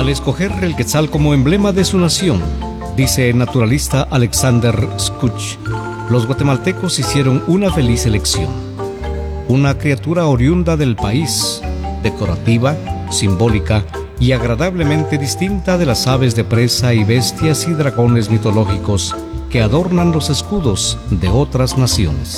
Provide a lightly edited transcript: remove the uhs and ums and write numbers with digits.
escoger el quetzal como emblema de su nación, dice el naturalista Alexander Skuch, los guatemaltecos hicieron una feliz elección. Una criatura oriunda del país, decorativa, simbólica y agradablemente distinta de las aves de presa y bestias y dragones mitológicos que adornan los escudos de otras naciones.